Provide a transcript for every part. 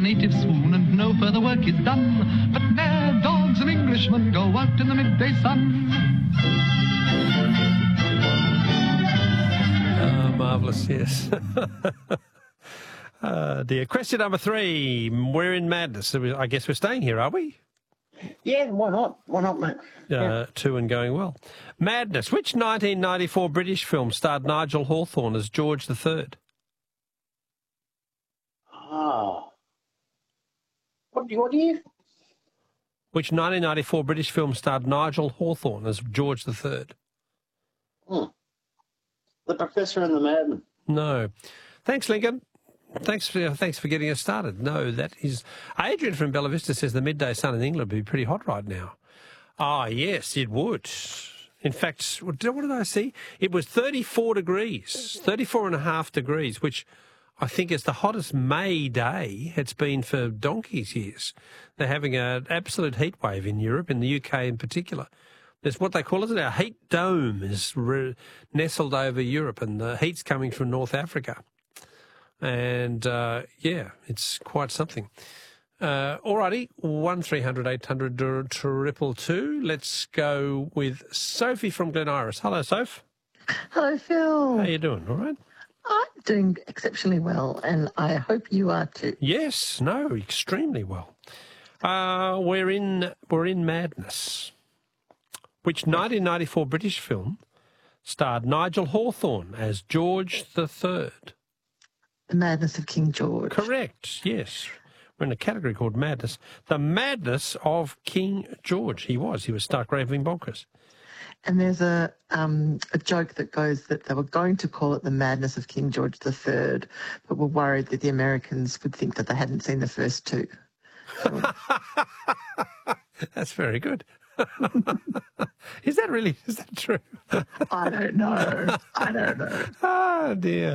the natives swoon, and no further work is done. But there dogs and Englishmen go out in the midday sun. Marvellous, yes. Dear. Question number 3. We're in madness. I guess we're staying here, are we? Yeah, why not? Why not, mate? 2 and going well. Madness. Which 1994 British film starred Nigel Hawthorne as George III? What year? Which 1994 British film starred Nigel Hawthorne as George III? The Professor and the Madman. No. Thanks, Lincoln. Thanks for getting us started. No, that is... Adrian from Bella Vista says the midday sun in England would be pretty hot right now. Ah, yes, it would. In fact, what did I see? It was 34 degrees, 34.5 degrees, which I think is the hottest May day it's been for donkey's years. They're having an absolute heat wave in Europe, in the UK in particular. There's what they call it, our heat dome is nestled over Europe, and the heat's coming from North Africa. And, yeah, it's quite something. All righty, 1300 800 222. Let's go with Sophie from Glen Iris. Hello, Soph. Hello, Phil. How you doing? All right? I'm doing exceptionally well, and I hope you are too. Yes, no, extremely well. We're in madness. Which 1994 British film starred Nigel Hawthorne as George III? The Madness of King George. Correct, yes. We're in a category called Madness. The Madness of King George. He was stark raving bonkers. And there's a joke that goes that they were going to call it The Madness of King George III, but were worried that the Americans would think that they hadn't seen the first two. That's very good. Is that true? I don't know. Oh, dear.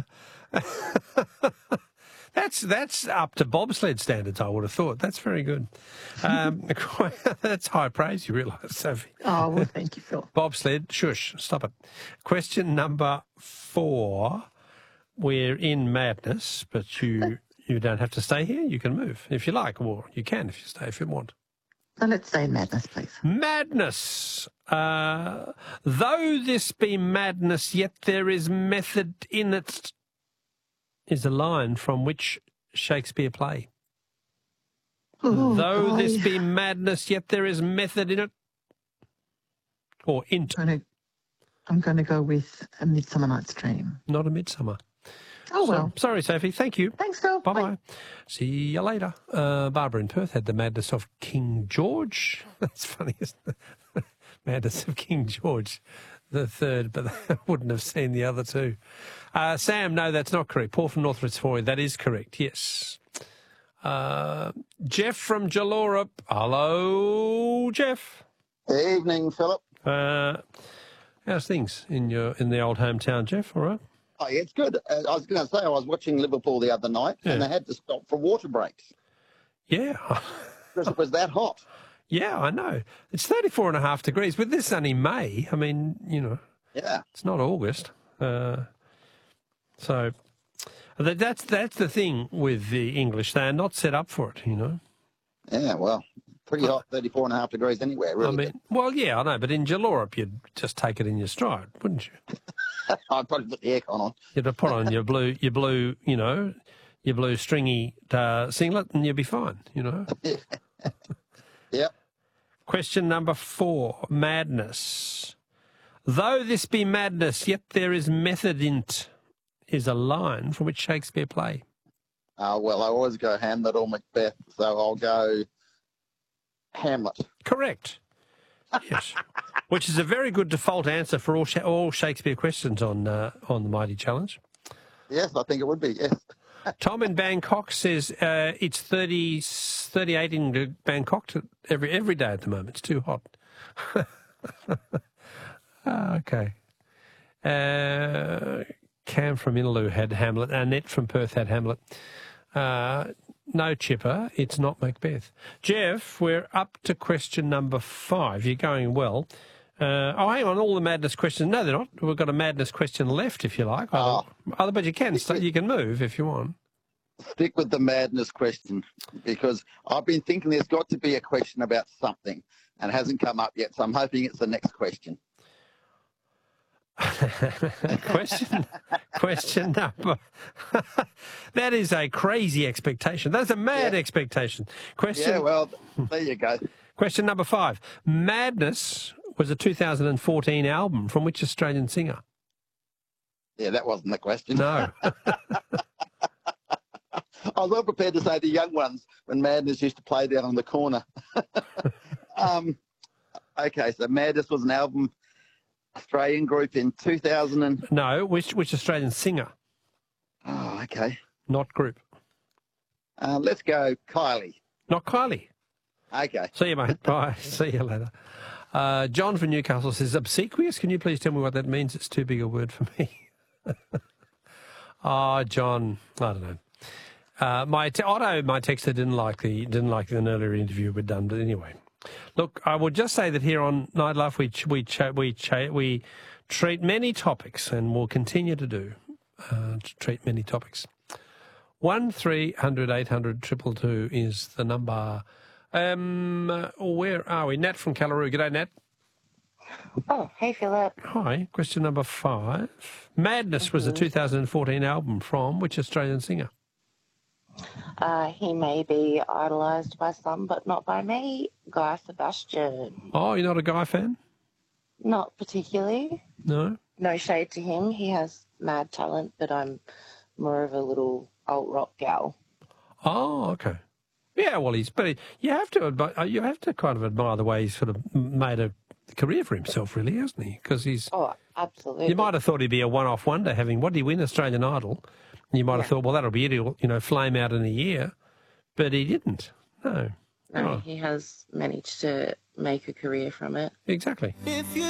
That's up to bobsled standards, I would have thought. That's very good. That's high praise, you realise, Sophie. Oh, well, thank you, Phil. Bobsled, shush, stop it. Question number 4. We're in madness, but you don't have to stay here. You can move if you like, or you can if you stay if you want. Now let's stay in madness, please. Madness. Though this be madness, yet there is method in it, is a line from which Shakespeare play. Though this be madness, yet there is method in it. Or int. I'm going to go with A Midsummer Night's Dream. Not A Midsummer. Oh, well. Sorry, Sophie. Thank you. Thanks, Phil. Bye-bye. See you later. Barbara in Perth had the madness of King George. That's funny, isn't it? Madness of King George the Third, but they wouldn't have seen the other two. Sam, no, that's not correct. Paul from North Fitzroy, that is correct, yes. Jeff from Jalora. Hello, Jeff. Evening, Philip. How's things in the old hometown, Jeff? All right? Oh, yeah, it's good. I was going to say, I was watching Liverpool the other night, and they had to stop for water breaks. Yeah. Because it was that hot. Yeah, I know. It's 34.5 degrees, but this is only May. I mean, Yeah. It's not August. So that's the thing with the English. They are not set up for it, Yeah, well, pretty hot, 34.5 degrees anywhere, really. I mean, well, yeah, I know, but in Jalorop you'd just take it in your stride, wouldn't you? I'd probably put the aircon on. You'd have put on your blue, your blue stringy singlet, and you'd be fine, Yep. Question number 4, madness. Though this be madness, yet there is method in't, is a line from which Shakespeare play. Well, I always go Hamlet or Macbeth, so I'll go Hamlet. Correct. Yes. Which is a very good default answer for all Shakespeare questions on the Mighty Challenge. Yes, I think it would be, yes. Tom in Bangkok says it's 38 in Bangkok every day at the moment. It's too hot. Okay. Cam from Innaloo had Hamlet. Annette from Perth had Hamlet. No, Chipper, it's not Macbeth. Jeff, we're up to question number 5. You're going well. Hang on, all the madness questions. No, they're not. We've got a madness question left, if you like. But you can move if you want. Stick with the madness question, because I've been thinking there's got to be a question about something and it hasn't come up yet, so I'm hoping it's the next question. Question number. That is a crazy expectation. That's a mad expectation. Yeah, well, there you go. Question number 5. Madness was a 2014 album from which Australian singer? Yeah, that wasn't the question. No. I was well prepared to say the young ones when Madness used to play down on the corner. Okay, so Madness was an album, Australian group in 2000 and... No, which Australian singer? Oh, okay. Not group. Let's go Kylie. Not Kylie. Okay. See you, mate. Bye. See you later. John from Newcastle says, obsequious? Can you please tell me what that means? It's too big a word for me. Oh, John, I don't know. Otto, my texter, didn't like an earlier interview we'd done, but anyway. Look, I would just say that here on Night Life we treat many topics, and will continue to do treat many topics. 1300 800 222 is the number. Where are we? Nat from Callaroo. G'day, Nat. Oh, hey, Philip. Hi. Question number 5. Madness was a 2014 album from which Australian singer? He may be idolised by some, but not by me. Guy Sebastian. Oh, you're not a Guy fan? Not particularly. No? No shade to him. He has mad talent, but I'm more of a little alt-rock gal. Oh, okay. Yeah, well, you have to kind of admire the way he's sort of made a career for himself, really, hasn't he? Because he's... Oh, absolutely. You might have thought he'd be a one-off wonder, what did he win, Australian Idol? You might have thought, well, that'll be it, he'll, flame out in a year. But he didn't. No. No, he has managed to make a career from it. Exactly.